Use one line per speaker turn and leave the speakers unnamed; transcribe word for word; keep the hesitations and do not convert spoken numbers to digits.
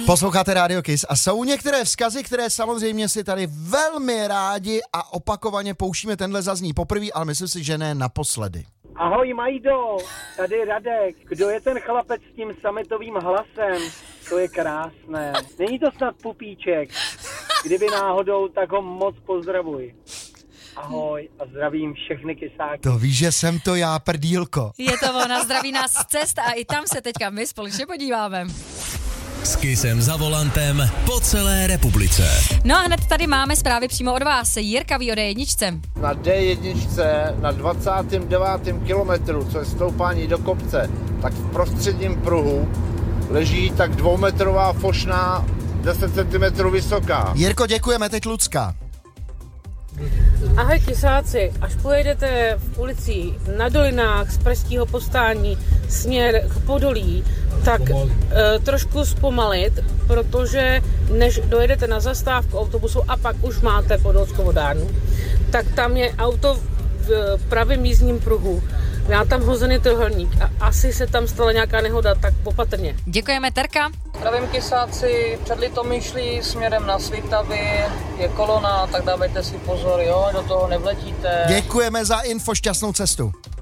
Posloucháte Radio Kiss a jsou některé vzkazy, které samozřejmě si tady velmi rádi a opakovaně pouštíme. Tenhle zazní poprvé, ale myslím si, že ne naposledy.
Ahoj Majdo, tady Radek. Kdo je ten chlapec s tím sametovým hlasem? To je krásné. Není to snad Pupíček? Kdyby náhodou, tak ho moc pozdravuj. Ahoj a zdravím všechny kysáky.
To víš, že jsem to já, prdílko.
Je to ona, zdraví nás z cest a i tam se teďka my společně podíváme.
S Kissem za volantem po celé republice.
No a hned tady máme zprávy přímo od vás. Jirka ví o D jedna.
Na D jedna na dvacátém devátém kilometru, co je stoupání do kopce, tak v prostředním pruhu leží tak dvoumetrová fošna deset centimetrů vysoká.
Jirko, děkujeme, teď Lucka.
Ahoj kysáci, až pojedete v ulici na Dolinách z Pražského povstání směr k Podolí, tak e, trošku zpomalit, protože než dojedete na zastávku autobusu a pak už máte Podolskou vodárnu, tak tam je auto v pravém jízdním pruhu. Já tam hozený trojúhelník a asi se tam stala nějaká nehoda, tak opatrně.
Děkujeme, Terka.
Zdravím kysáci, před Litomyšlí směrem na Svitavy je kolona, tak dávejte si pozor, jo, do toho nevletíte.
Děkujeme za info, šťastnou cestu.